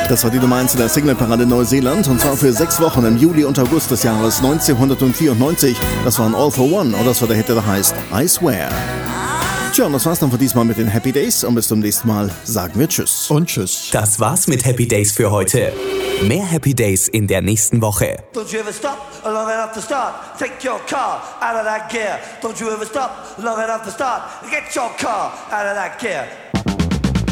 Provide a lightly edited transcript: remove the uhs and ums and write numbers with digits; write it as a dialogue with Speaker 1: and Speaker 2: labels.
Speaker 1: Das war die Nummer 1 in der Singleparade Neuseeland und zwar für 6 Wochen im Juli und August des Jahres 1994. Das war ein All for One und das war der Hit, der heißt I Swear. Tja, und das war's dann für diesmal mit den Happy Days und bis zum nächsten Mal sagen wir Tschüss.
Speaker 2: Und Tschüss.
Speaker 3: Das war's mit Happy Days für heute. Mehr Happy Days in der nächsten Woche.
Speaker 4: Don't you ever stop long enough to start. Take your car out of that gear. Don't you ever stop long enough to start. Get your car out of that gear.